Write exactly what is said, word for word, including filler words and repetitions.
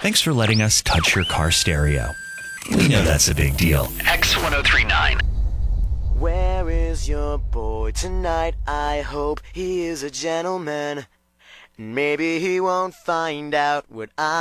Thanks for letting us touch your car stereo. We know that's a big deal. X ten thirty-nine. Where is your boy tonight? I hope he is a gentleman. Maybe he won't find out what I